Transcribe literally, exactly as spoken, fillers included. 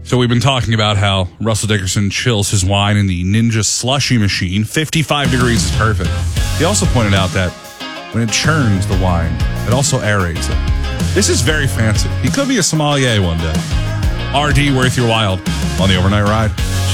So we've been talking about how Russell Dickerson chills his wine in the Ninja slushy machine. fifty-five degrees is perfect. He also pointed out that when it churns the wine, it also aerates it. This is very fancy. He could be a sommelier one day. R D, worth your while on the Overnight Ride.